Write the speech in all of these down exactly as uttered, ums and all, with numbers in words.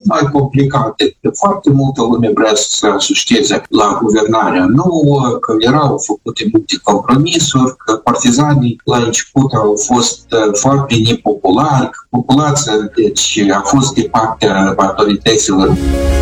mai complicate. Foarte multă lume vrea să se asocieze la guvernarea nouă, că erau făcute multe compromisuri, că partizanii la început au fost foarte nepopulari, populația deci a fost de partea autorităților.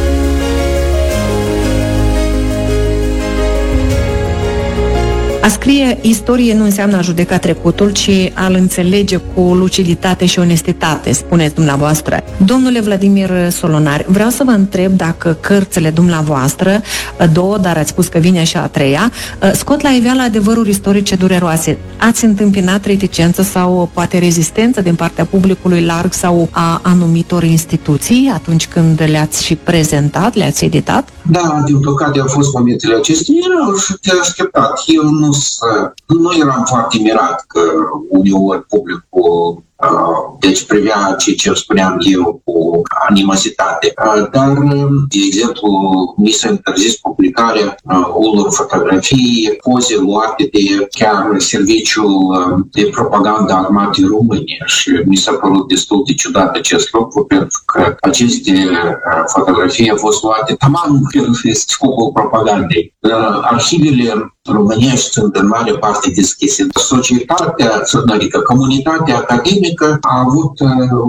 A scrie istorie nu înseamnă a judeca trecutul, ci a-l înțelege cu luciditate și onestitate, spuneți dumneavoastră. Domnule Vladimir Solonari, vreau să vă întreb dacă cărțile dumneavoastră, două, dar ați spus că vine și a treia, scot la iveală adevăruri istorice dureroase. Ați întâmpinat reticență sau poate rezistență din partea publicului larg sau a anumitor instituții atunci când le-ați și prezentat, le-ați editat? Da, din păcate au fost momentele acestea. Erau și de așteptat. Eu nu, nu eram foarte mirat că uneori publicul deci privea ce, ce spuneam eu cu animozitate. Dar, de exemplu, mi s-a interzis publicarea unor fotografii, poze luate de chiar serviciul de propagandă armatei române și mi s-a părut destul de ciudat acest lucru pentru că aceste fotografii au fost luate tamam în scopul propagandei. Arhivele românești sunt în mare parte deschise. Societatea, adică comunitatea academică a avut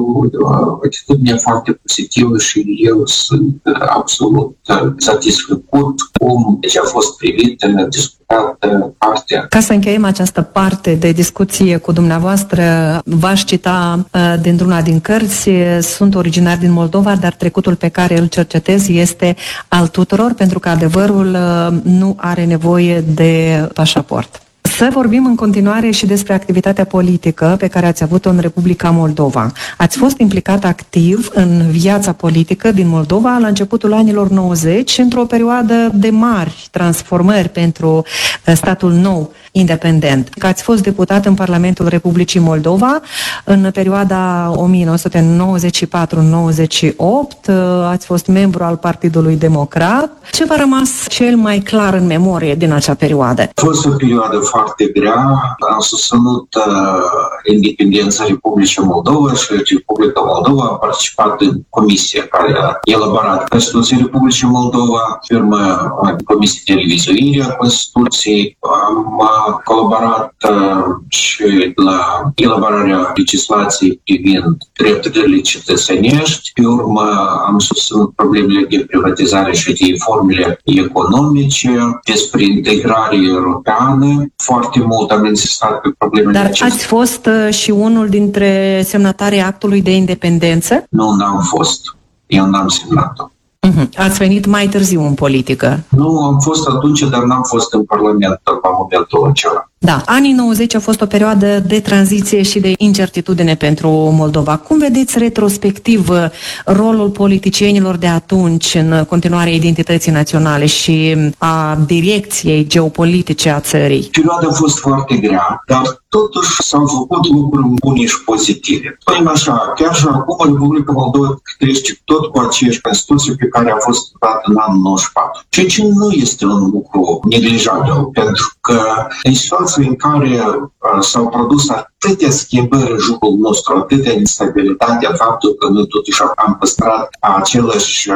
o atitudine foarte pozitivă și eu sunt absolut satisfăcut cum deci a fost privit în discutată partea. Ca să încheiem această parte de discuție cu dumneavoastră, v-aș cita dintr-una din cărți. Sunt originar din Moldova, dar trecutul pe care îl cercetez este al tuturor, pentru că adevărul nu are nevoie de pașaport. Să vorbim în continuare și despre activitatea politică pe care ați avut-o în Republica Moldova. Ați fost implicat activ în viața politică din Moldova la începutul anilor nouăzeci, într-o perioadă de mari transformări pentru statul nou independent. Că ați fost deputat în Parlamentul Republicii Moldova în perioada o mie nouă sute nouăzeci și patru nouăzeci și opt, ați fost membru al Partidului Democrat. Ce v-a rămas cel mai clar în memorie din acea perioadă? A fost o perioadă foarte grea. Am susținut uh, independența Republicii Moldova și Republica Moldova a participat în comisia care a elaborat Constituția Republicii Moldova, firma Comisiei de Revizuire a Constituției. Am colaborat uh, și la elaborarea legislației privind drepturile cetățenești. Pe urmă am susținut problemele de privatizare și de formele economice, despre integrare europeană. Foarte mult am insistat pe problemele Dar acestea. ați fost uh, și unul dintre semnatarii actului de independență? Nu, n-am fost. Eu n-am semnat-o. Uh-huh. Ați venit mai târziu în politică. Nu, am fost atunci, dar n-am fost în Parlament la momentul acela. Da, anii nouăzeci a fost o perioadă de tranziție și de incertitudine pentru Moldova. Cum vedeți retrospectiv rolul politicienilor de atunci în continuarea identității naționale și a direcției geopolitice a țării? Perioada a fost foarte grea, dar totuși s-au făcut lucruri bune și pozitive. Spunem așa, chiar și acum Republica Moldova trăiește tot cu aceeași Constituție pe care a fost dată în anul nouăzeci și patru. Ceea ce nu este un lucru neglijabil, pentru că în situația în care uh, s-au produs atâtea schimbări în jurul nostru, atâtea instabilitate, faptul că noi totuși am păstrat același uh,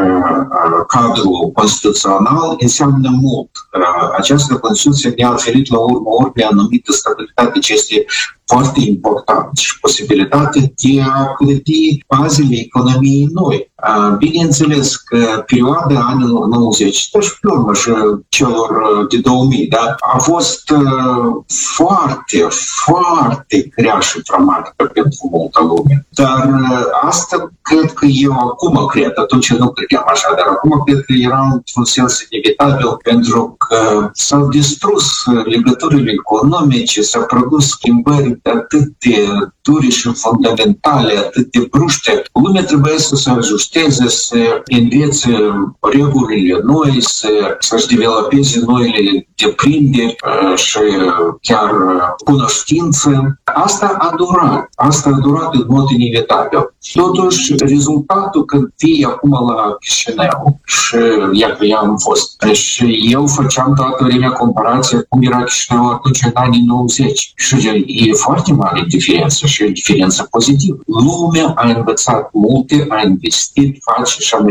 cadru constituțional înseamnă mult. Uh, această Constituție ne-a oferit la urmă urmei anumită stabilitate, ce este foarte important și posibilitatea de a clădi bazele economiei noi. Bineînțeles că perioada anilor nouăzeci, dar și pe urmă și celor de două mii, da, a fost foarte, foarte grea și dramatică pentru multă lume. Dar asta cred că eu acum cred, atunci nu credeam așa, dar acum cred că era într-un sens inevitabil pentru că s-au distrus legăturile economice, s-au produs schimbări atât de dure și fundamentale, atât de bruște. Lumea trebuie să se ajusteze, să învețe regulile noi, să, să-și developeze noile deprinderi și chiar cunoștință. Asta a durat. Asta a durat în mod inevitabil. Totuși, rezultatul când vii acum la Chișinău și iată, eu am fost și eu făceam toată vremea comparație cum era Chișinău atunci în anii nouăzeci. Și e foarte mare diferență și diferență pozitivă. Lumea a învățat multe, a investit, face și a